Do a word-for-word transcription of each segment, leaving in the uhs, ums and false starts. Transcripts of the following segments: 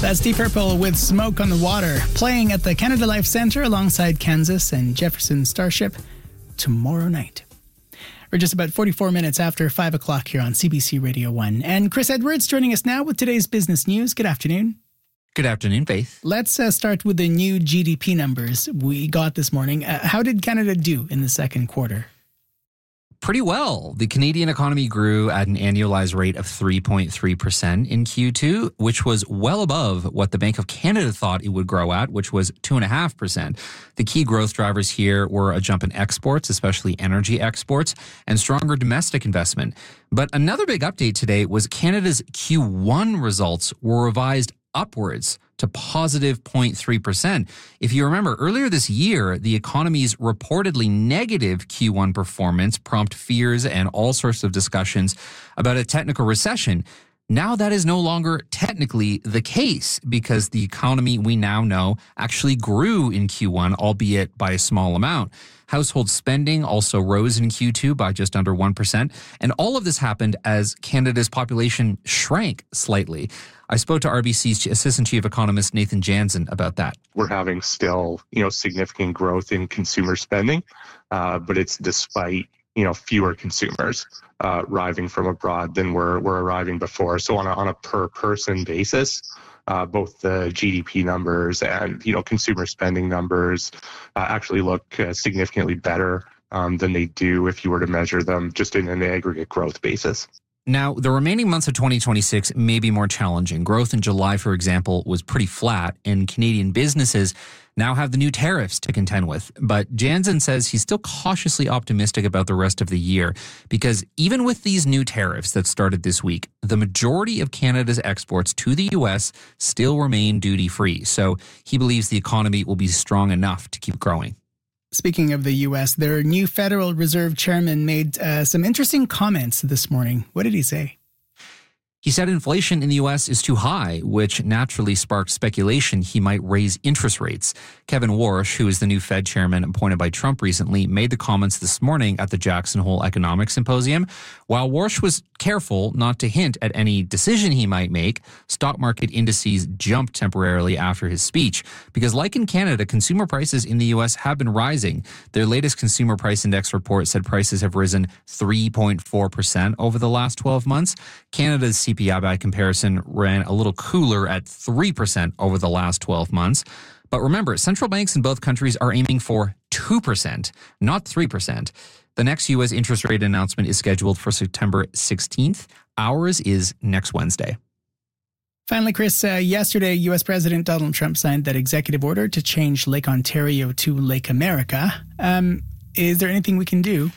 That's Deep Purple with Smoke on the Water, playing at the Canada Life Centre alongside Kansas and Jefferson Starship tomorrow night. We're just about forty-four minutes after five o'clock here on C B C Radio one. And Chris Edwards joining us now with today's business news. Good afternoon. Good afternoon, Faith. Let's uh, start with the new G D P numbers we got this morning. Uh, how did Canada do in the second quarter? Pretty well. The Canadian economy grew at an annualized rate of three point three percent in Q two, which was well above what the Bank of Canada thought it would grow at, which was two point five percent. The key growth drivers here were a jump in exports, especially energy exports, and stronger domestic investment. But another big update today was Canada's Q one results were revised upwards to positive zero point three percent. If you remember, earlier this year, the economy's reportedly negative Q one performance prompted fears and all sorts of discussions about a technical recession. Now that is no longer technically the case because the economy we now know actually grew in Q one, albeit by a small amount. Household spending also rose in Q two by just under one percent. And all of this happened as Canada's population shrank slightly. I spoke to R B C's Assistant Chief Economist Nathan Jansen about that. We're having still, you know, significant growth in consumer spending, uh, but it's despite, you know, fewer consumers uh, arriving from abroad than were, were arriving before. So on a, on a per person basis, uh, both the G D P numbers and, you know, consumer spending numbers uh, actually look uh, significantly better um, than they do if you were to measure them just in an aggregate growth basis. Now, the remaining months of twenty twenty-six may be more challenging. Growth in July, for example, was pretty flat, and Canadian businesses now have the new tariffs to contend with. But Jansen says he's still cautiously optimistic about the rest of the year because even with these new tariffs that started this week, the majority of Canada's exports to the U S still remain duty-free. So he believes the economy will be strong enough to keep growing. Speaking of the U S, their new Federal Reserve Chairman made uh, some interesting comments this morning. What did he say? He said inflation in the U S is too high, which naturally sparked speculation he might raise interest rates. Kevin Warsh, who is the new Fed chairman appointed by Trump recently, made the comments this morning at the Jackson Hole Economic Symposium. While Warsh was careful not to hint at any decision he might make, stock market indices jumped temporarily after his speech. Because like in Canada, consumer prices in the U S have been rising. Their latest Consumer Price Index report said prices have risen three point four percent over the last twelve months. Canada's C P I by comparison ran a little cooler at three percent over the last twelve months. But remember, central banks in both countries are aiming for two percent, not three percent. The next U S interest rate announcement is scheduled for September sixteenth. Ours is next Wednesday. Finally, Chris, uh, yesterday, U S President Donald Trump signed that executive order to change Lake Ontario to Lake America. Um, is there anything we can do?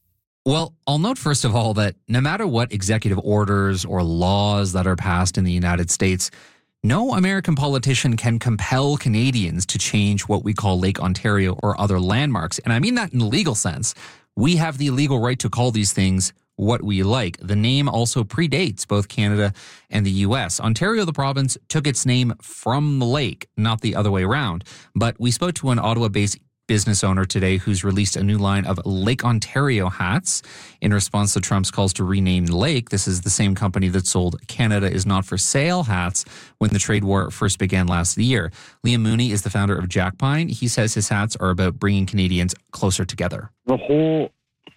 Well, I'll note first of all that no matter what executive orders or laws that are passed in the United States, no American politician can compel Canadians to change what we call Lake Ontario or other landmarks. And I mean that in the legal sense. We have the legal right to call these things what we like. The name also predates both Canada and the U S. Ontario, the province, took its name from the lake, not the other way around. But we spoke to an Ottawa-based business owner today who's released a new line of Lake Ontario hats in response to Trump's calls to rename the lake. This is the same company that sold Canada is Not for Sale hats when the trade war first began last year. Liam Mooney is the founder of Jackpine. He says his hats are about bringing Canadians closer together. The whole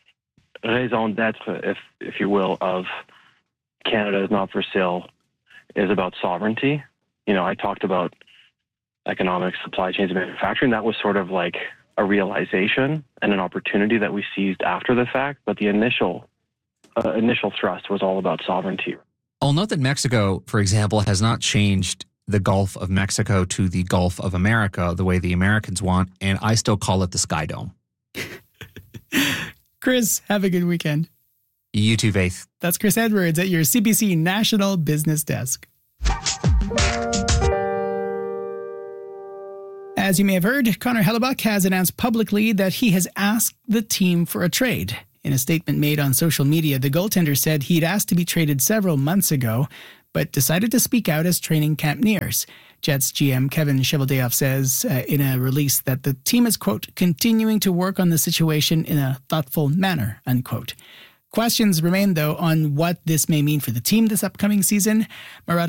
raison d'etre, if, if you will, of Canada is Not for Sale is about sovereignty. You know, I talked about economics, supply chains, and manufacturing. That was sort of like a realization and an opportunity that we seized after the fact, but the initial uh, initial thrust was all about sovereignty. I'll note that Mexico, for example, has not changed the Gulf of Mexico to the Gulf of America the way the Americans want, and I still call it the Sky Dome. Chris, have a good weekend. You too, Faith. That's Chris Edwards at your C B C National Business Desk. As you may have heard, Connor Hellebuck has announced publicly that he has asked the team for a trade. In a statement made on social media, the goaltender said he'd asked to be traded several months ago, but decided to speak out as training camp nears. Jets G M Kevin Cheveldayoff says uh, in a release that the team is, quote, continuing to work on the situation in a thoughtful manner, unquote. Questions remain, though, on what this may mean for the team this upcoming season. Murat